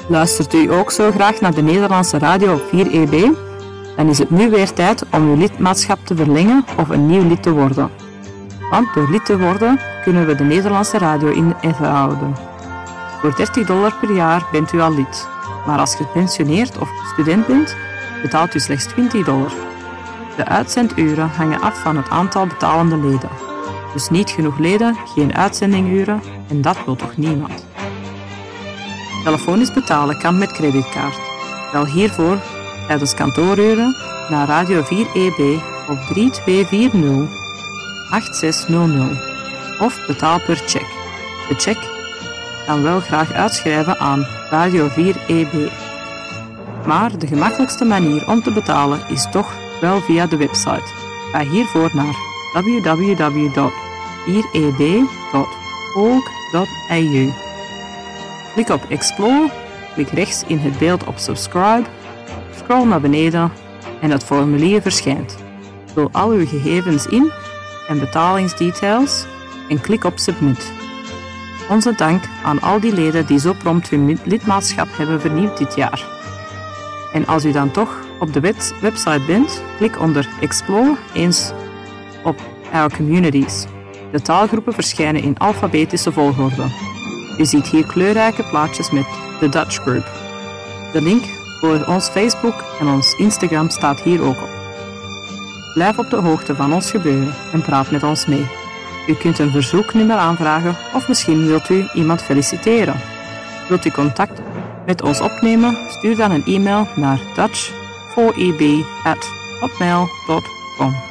Luistert u ook zo graag naar de Nederlandse radio op 4EB? Dan is het nu weer tijd om uw lidmaatschap te verlengen of een nieuw lid te worden. Want door lid te worden kunnen we de Nederlandse radio in ere houden. Voor $30 per jaar bent u al lid. Maar als gepensioneerd of student bent, betaalt u slechts $20. De uitzenduren hangen af van het aantal betalende leden. Dus niet genoeg leden, geen uitzendinguren en dat wil toch niemand. Telefonisch betalen kan met creditkaart. Bel hiervoor tijdens kantooruren naar Radio 4EB op 3240 8600 of betaal per cheque. De cheque kan wel graag uitschrijven aan Radio 4EB. Maar de gemakkelijkste manier om te betalen is toch wel via de website. Ga hiervoor naar www.4eb.org.au. Klik op Explore, klik rechts in het beeld op Subscribe, scroll naar beneden en het formulier verschijnt. Vul al uw gegevens in en betalingsdetails en klik op Submit. Onze dank aan al die leden die zo prompt hun lidmaatschap hebben vernieuwd dit jaar. En als u dan toch op de website bent, klik onder Explore eens op Our Communities. De taalgroepen verschijnen in alfabetische volgorde. U ziet hier kleurrijke plaatjes met The Dutch Group. De link voor ons Facebook en ons Instagram staat hier ook op. Blijf op de hoogte van ons gebeuren en praat met ons mee. U kunt een verzoeknummer aanvragen of misschien wilt u iemand feliciteren. Wilt u contact met ons opnemen? Stuur dan een e-mail naar dutch4eb@hotmail.com.